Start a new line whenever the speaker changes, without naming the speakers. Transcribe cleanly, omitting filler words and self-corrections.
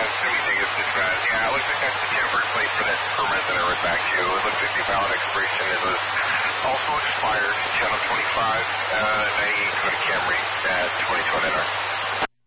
going to be negative dispatch. Yeah, it looks like that's the temporary plate for that permit that I wrote back to you. It looks like the valid expiration is also expired, channel 25, 98 Camry at 2020 NR.